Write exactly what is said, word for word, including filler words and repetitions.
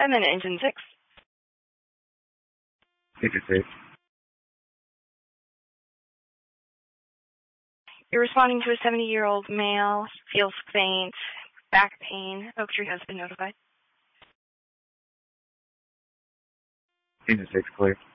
And then engine six. Engine six. You're responding to a seventy-year-old male, feels faint, back pain. Oak Tree has been notified. Engine six, clear.